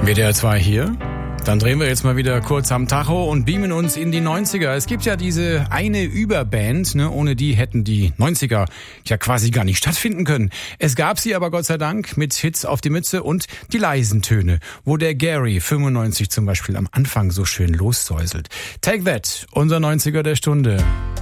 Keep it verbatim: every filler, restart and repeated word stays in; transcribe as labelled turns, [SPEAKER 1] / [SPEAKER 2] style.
[SPEAKER 1] W D R zwei hier. Dann drehen wir jetzt mal wieder kurz am Tacho und beamen uns in die neunziger. Es gibt ja diese eine Überband, ne? Ohne die hätten die neunziger ja quasi gar nicht stattfinden können. Es gab sie aber Gott sei Dank mit Hits auf die Mütze und die leisen Töne, wo der Gary fünfundneunzig zum Beispiel am Anfang so schön lossäuselt. Take That, unser neunziger der Stunde.